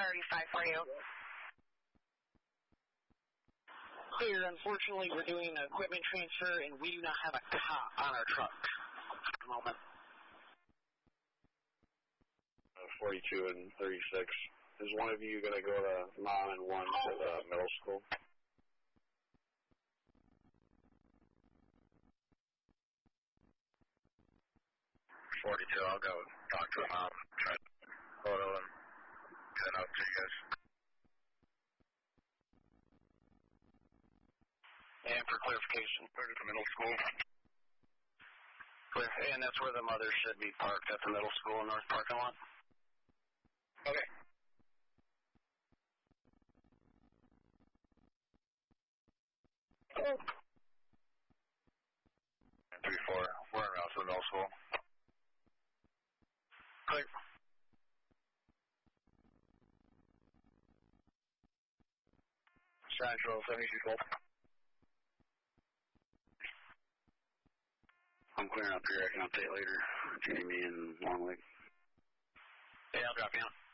priority 5 for you. Clear. Unfortunately, we're doing an equipment transfer, and we do not have a cop on our truck at the moment. 42 and 36. Is one of you going to go to mom and one to the middle school? I'll go talk to mom, try to photo and get it out to you guys. And for clarification, Go to the middle school. And that's where the mother should be parked, at the middle school north parking lot? Okay. Oh. 3-4, we're around to the middle school. Clear. Central 72 Gold. I'm clearing up here. I can update later if you need me in Long Lake. Yeah, I'll drop you out.